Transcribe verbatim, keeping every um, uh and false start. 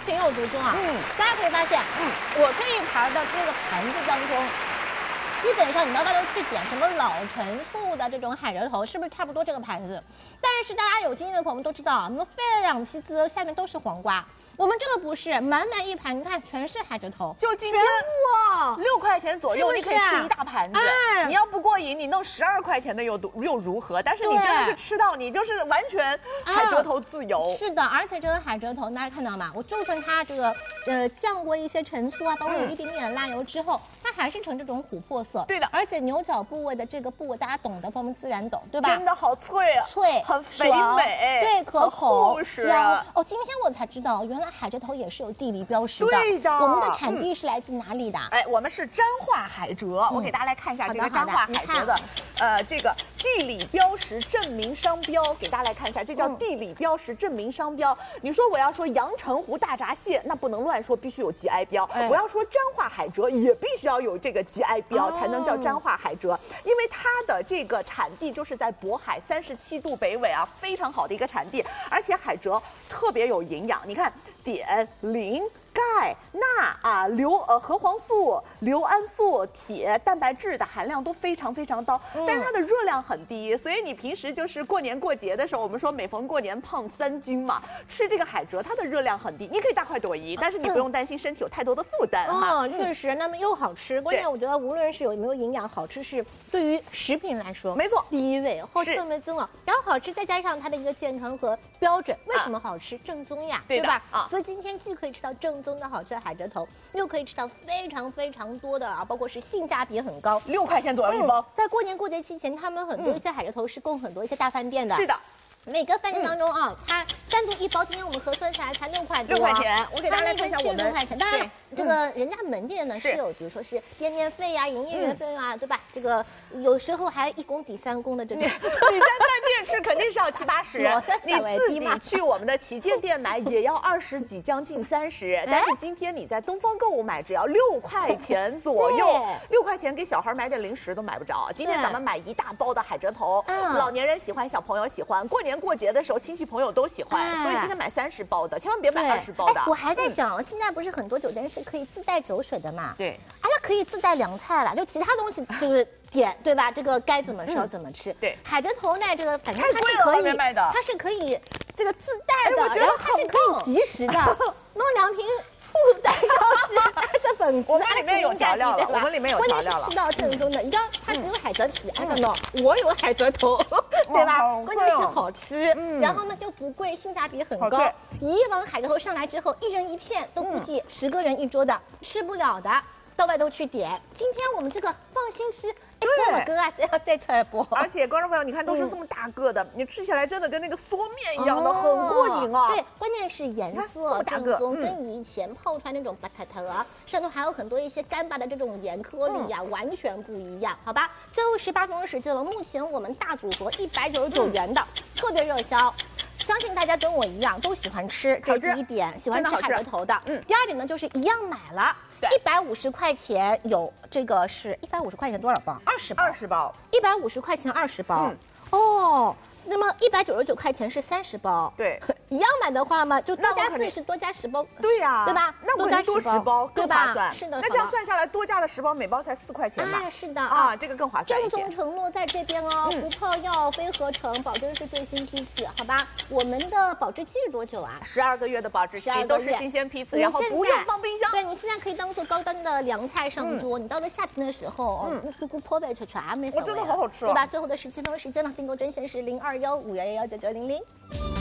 情有独钟啊。嗯，大家可以发现，嗯，我这一盘的这个盘子当中。 基本上你到大都去点什么老陈醋的这种海蜇头，是不是差不多这个盘子？但是大家有经验的朋友们都知道，我们费了两批次，下面都是黄瓜。我们这个不是，满满一盘，你看全是海蜇头， 就今天哇， 六块钱左右， 是你可以吃一大盘子。 哎、 你要不过瘾，你弄十二块钱的又又如何？但是你真的是吃到，你就是完全海蜇头自由。 啊、是的，而且这个海蜇头大家看到吗？我就算它这个呃降过一些陈醋啊，包括有一点点辣油之后，它还是呈这种琥珀色。 对的， 而且牛角部位的这个部位，大家懂的，朋友们自然懂，对吧？ 真的好脆啊， 脆， 很肥美， 对，可口， 厚实。 哦，今天我才知道，原来海蜇头也是有地理标识的。 对的， 我们的产地是来自哪里的？ 嗯、哎，我们是彰化海蜇。嗯、我给大家来看一下这个彰化海蜇的，呃，这个地理标识证明商标，给大家来看一下，这叫地理标识证明商标。嗯、你说我要说阳澄湖大闸蟹，那不能乱说，必须有 G I 标。哎、我要说彰化海蜇，也必须要有这个 G I 标，哦、才能叫彰化海蜇。因为它的这个产地就是在渤海三十七度北纬啊，非常好的一个产地，而且海蜇特别有营养。你看，碘、磷、钙、钠啊、硫呃核黄素、硫胺素、铁、蛋白质的含量都非常非常高，嗯、但是它的热量很低，所以你平时就是过年过节的时候，我们说每逢过年胖三斤嘛，吃这个海蜇它的热量很低，你可以大快朵颐，但是你不用担心身体有太多的负担哈。 嗯，确实，那么又好吃，关键我觉得无论是有没有营养，好吃是对于食品来说， 没错， 第一位，后特别增了，然后好吃再加上它的一个健康和标准，为什么好吃？正宗呀，对吧？啊，所以今天既可以吃到正宗的好吃的海蜇头，又可以吃到非常非常多的啊，包括是性价比很高， 六块钱左右一包。 嗯、在过年过节期间，他们很多一些海蜇头是供很多一些大饭店的。 是的。 每个饭店当中啊，它单独一包，今天我们核算下来才六块多， 六块钱。我给大家来看一下我们六块钱。当然，这个人家门店呢是有，比如说是店面费呀、营业员费啊，对吧？这个有时候还一工抵三工的这种。 你在饭店吃肯定是要七八十，你自己去我们的旗舰店买也要二十几，将近三十。但是今天你在东方购物买只要六块钱左右，六块钱给小孩买点零食都买不着。今天咱们买一大包的海蜇头，老年人喜欢，小朋友喜欢，过年过节的时候，亲戚朋友都喜欢，哎、所以今天买三十包的，千万别买二十包的。 我还在想，嗯、现在不是很多酒店是可以自带酒水的嘛？ 对， 哎，那可以自带凉菜了，就其他东西就是点，对吧？这个该怎么烧怎么吃。嗯、 对， 海蜇头呢，这个反正它是可以，它是可以这个自带的， 哎、 然后它是可以即食的，弄两瓶醋带上去，带着本子。 我们里面有调料了，我们里面有调料了。 吃到正宗的，你知道它只有海蜇皮，哎，等等，我有海蜇头，对吧？关键是好吃，然后呢又不贵，性价比很高。一碗海蜇头上来之后，一人一片，都估计十个人一桌的，吃不了的。到外头去点，今天我们这个放心吃，哎，波了哥啊，再要再菜波。 而且观众朋友，你看都是这么大个的，嗯、你吃起来真的跟那个缩面一样的，哦、很过瘾啊。 对，关键是颜色正宗，跟以前泡出来那种巴塔塔啊，上头还有很多一些干巴的这种盐颗粒呀、啊，嗯、完全不一样，好吧？最后十八分钟时间了，目前我们大组合一百九十九元的、嗯、特别热销。相信大家跟我一样都喜欢吃，这是第一点，喜欢吃海蜇头的。嗯，第二点呢就是一样买了，一百五十块钱有这个是一百五十块钱多少包？二十包。 二十包。 一百五十块钱二十包。嗯、哦。那么一百九十九块钱是三十包， 对， 一样买的话嘛，就多加四十，多加十包， 对呀， 对吧？ 那我肯定多十包更划算， 是的。 那这样算下来，多加了十包，每包才四块钱吧？ 哎，是的啊，这个更划算一些。 正宗承诺在这边哦，不泡药，非合成，保证是最新批次，好吧？我们的保质期是多久啊？ 十二个月的保质期，都是新鲜批次，然后不用放冰箱。 对，你现在可以当做高端的凉菜上桌，你到了夏天的时候，嗯，咕咕破味全全没所谓， 我真的好好吃， 对吧？最后的十七分钟时间了，订购专线是零二幺五幺幺幺九九零零。